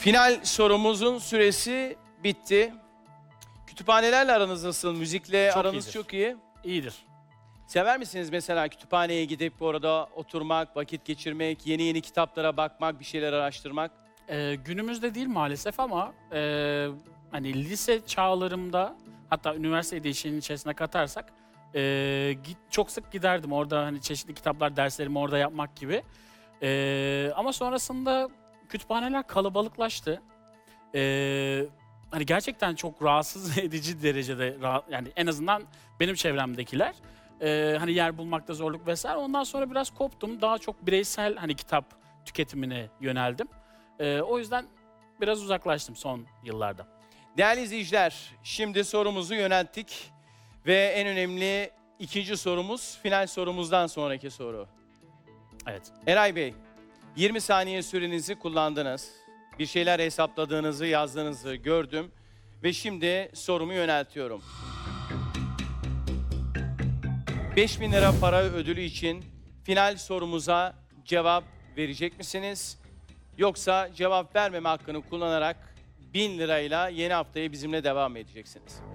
Final sorumuzun süresi bitti. Kütüphanelerle aranız nasıl? Müzikle Çok aranız iyidir. çok iyi. İyidir. Sever misiniz mesela kütüphaneye gidip orada oturmak, vakit geçirmek, yeni yeni kitaplara bakmak, bir şeyler araştırmak? Günümüzde değil maalesef ama hani lise çağlarımda, hatta üniversiteyi de işin içerisine katarsak çok sık giderdim. Orada hani çeşitli kitaplar, derslerimi orada yapmak gibi. Ama sonrasında kütüphaneler kalabalıklaştı. Hani gerçekten çok rahatsız edici derecede, yani en azından benim çevremdekiler. Hani yer bulmakta zorluk vesaire. Ondan sonra biraz koptum. Daha çok bireysel hani kitap tüketimine yöneldim. O yüzden biraz uzaklaştım son yıllarda. Değerli izleyiciler, şimdi sorumuzu yönelttik. Ve en önemli ikinci sorumuz final sorumuzdan sonraki soru. Evet. Eray Bey, 20 saniye sürenizi kullandınız. Bir şeyler hesapladığınızı, yazdığınızı gördüm. Ve şimdi sorumu yöneltiyorum. 5.000 lira para ödülü için final sorumuza cevap verecek misiniz? Yoksa cevap vermeme hakkını kullanarak 1000 lirayla yeni haftaya bizimle devam edeceksiniz.